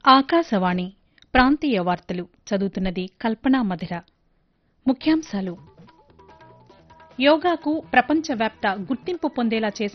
ఆకాశవాణి ప్రాంతీయ వార్తలు చదువుతున్నది కల్పనా మధిర. ముఖ్యాంశాలు: యోగాకు ప్రపంచవ్యాప్త గుర్తింపు పొందేలా చేసిన